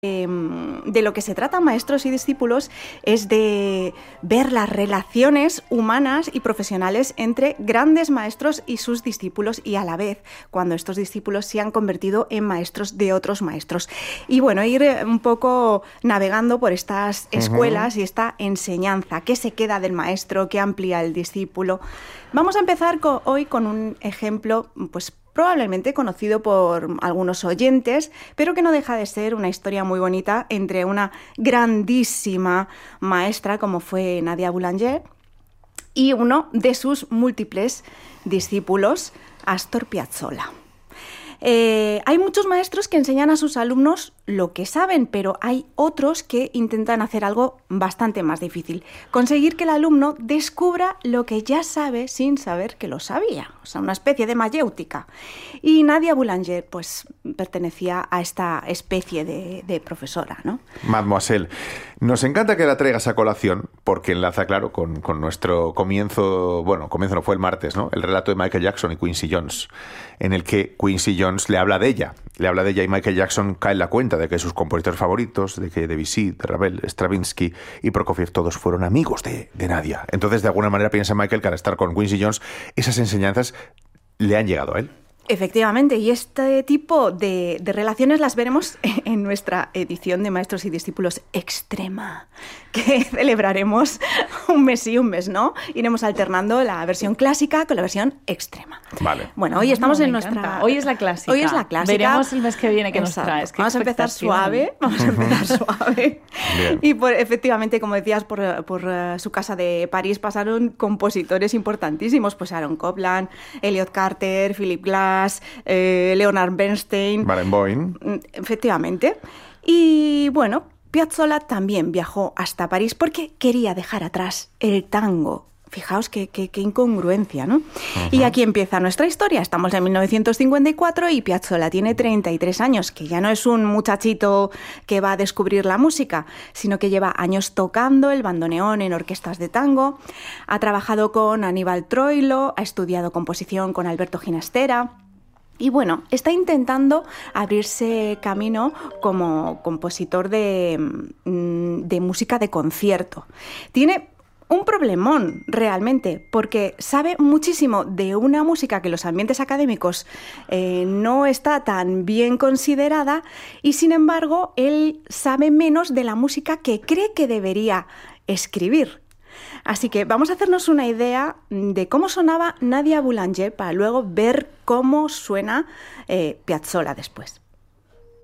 De lo que se trata Maestros y Discípulos es de ver las relaciones humanas y profesionales entre grandes maestros y sus discípulos, y a la vez cuando estos discípulos se han convertido en maestros de otros maestros. Y bueno, ir un poco navegando por estas escuelas y esta enseñanza, qué se queda del maestro, qué amplía el discípulo. Vamos a empezar hoy con un ejemplo, pues probablemente conocido por algunos oyentes, pero que no deja de ser una historia muy bonita entre una grandísima maestra como fue Nadia Boulanger y uno de sus múltiples discípulos, Astor Piazzolla. Hay muchos maestros que enseñan a sus alumnos lo que saben, pero hay otros que intentan hacer algo bastante más difícil: conseguir que el alumno descubra lo que ya sabe sin saber que lo sabía, o sea, una especie de mayéutica. Y Nadia Boulanger, pues, pertenecía a esta especie de profesora, ¿no? Mademoiselle, nos encanta que la traigas a colación porque enlaza, claro, con nuestro comienzo, bueno, comienzo no fue el martes, ¿no? El relato de Michael Jackson y Quincy Jones, en el que Quincy Jones le habla de ella y Michael Jackson cae en la cuenta de que sus compositores favoritos, de que Debussy, de Ravel, Stravinsky y Prokofiev todos fueron amigos de Nadia. Entonces, de alguna manera piensa Michael que al estar con Quincy Jones, esas enseñanzas le han llegado a él. Efectivamente, y este tipo de relaciones las veremos en nuestra edición de Maestros y Discípulos Extrema, que celebraremos un mes sí, un mes no. Iremos alternando la versión clásica con la versión extrema. Vale. Bueno, hoy estamos en nuestra... Encanta. Hoy es la clásica. Hoy es la clásica. Veremos el mes que viene que Exacto. nos traes. Vamos a empezar suave. Y efectivamente, como decías, por su casa de París pasaron compositores importantísimos, pues Aaron Copland, Elliot Carter, Philip Glass, Leonard Bernstein. Barenboim. Efectivamente. Y bueno, Piazzolla también viajó hasta París porque quería dejar atrás el tango. Fijaos qué incongruencia, ¿no? Uh-huh. Y aquí empieza nuestra historia. Estamos en 1954 y Piazzolla tiene 33 años, que ya no es un muchachito que va a descubrir la música, sino que lleva años tocando el bandoneón en orquestas de tango, ha trabajado con Aníbal Troilo, ha estudiado composición con Alberto Ginastera. Y bueno, está intentando abrirse camino como compositor de música de concierto. Tiene un problemón realmente, porque sabe muchísimo de una música que en los ambientes académicos no está tan bien considerada, y sin embargo él sabe menos de la música que cree que debería escribir. Así que vamos a hacernos una idea de cómo sonaba Nadia Boulanger para luego ver cómo suena Piazzolla después.